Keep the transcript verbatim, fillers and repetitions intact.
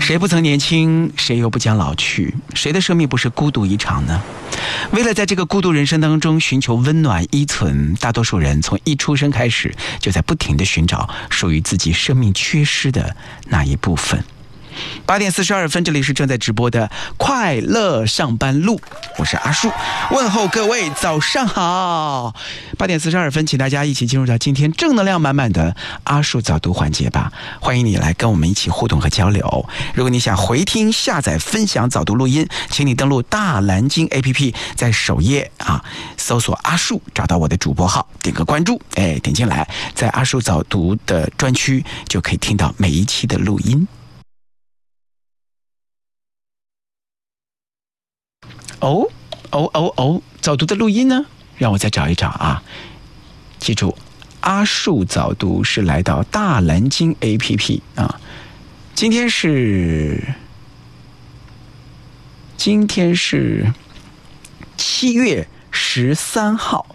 谁不曾年轻，谁又不将老去？谁的生命不是孤独一场呢？为了在这个孤独人生当中寻求温暖依存，大多数人从一出生开始就在不停地寻找属于自己生命缺失的那一部分。八点四十二分，这里是正在直播的快乐上班路，我是阿树，问候各位早上好。八点四十二分，请大家一起进入到今天正能量满满的阿树早读环节吧。欢迎你来跟我们一起互动和交流。如果你想回听、下载、分享早读录音，请你登录大蓝鲸 A P P， 在首页啊搜索阿树，找到我的主播号，点个关注，哎，点进来，在阿树早读的专区就可以听到每一期的录音。哦哦哦哦，早读的录音呢？让我再找一找啊！记住，阿树早读是来到大蓝鲸 A P P 啊。今天是今天是七月十三号，